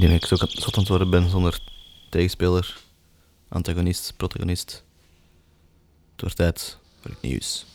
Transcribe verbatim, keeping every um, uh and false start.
denk dat ik zo zot aan het worden ben zonder tegenspeler, antagonist, protagonist. Het wordt tijd voor het nieuws.